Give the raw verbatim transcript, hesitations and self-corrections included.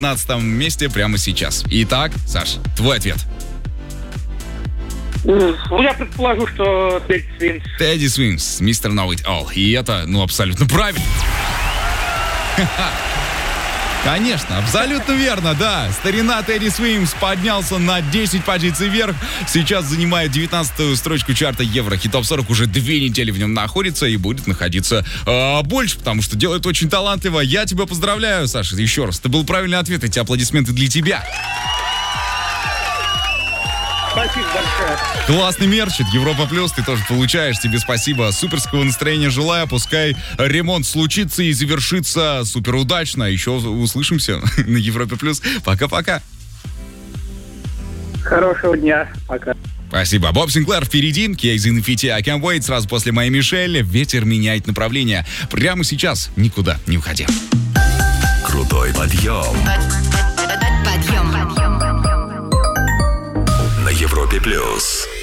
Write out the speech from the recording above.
пятнадцатом месте прямо сейчас. Итак, Саш, твой ответ. Ну, я предположу, что Тедди Свинс. Тедди Свинс, мистер Know It All. И это, ну, абсолютно правильно. Конечно, абсолютно верно, да. Старина Тедди Свинс поднялся на десять позиций вверх. Сейчас занимает девятнадцатую строчку чарта Еврохит Топ сорок. Уже две недели в нем находится и будет находиться э, больше, потому что делает очень талантливо. Я тебя поздравляю, Саша, еще раз. Это был правильный ответ, эти аплодисменты для тебя. Спасибо большое. Классный мерч от Европа Плюс, ты тоже получаешь. Тебе спасибо. Суперского настроения желаю. Пускай ремонт случится и завершится супер удачно. Еще услышимся на Европе Плюс. Пока-пока. Хорошего дня. Пока. Спасибо. Боб Синклер впереди. Кейз Инфити, I Can't Wait. Сразу после моей Мишель. Ветер меняет направление. Прямо сейчас никуда не уходи. Крутой подъем. Подъем. На Европе Плюс.